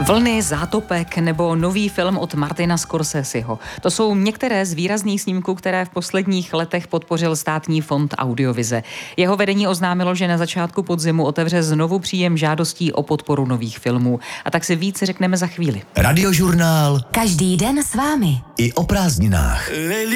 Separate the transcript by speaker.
Speaker 1: Vlny, zátopek nebo nový film od Martina Scorseseho. To jsou některé z výrazných snímků, které v posledních letech podpořil Státní fond audiovize. Jeho vedení oznámilo, že na začátku podzimu otevře znovu příjem žádostí o podporu nových filmů. A tak si víc řekneme za chvíli.
Speaker 2: Radiožurnál.
Speaker 3: Každý den s vámi.
Speaker 2: I o prázdninách.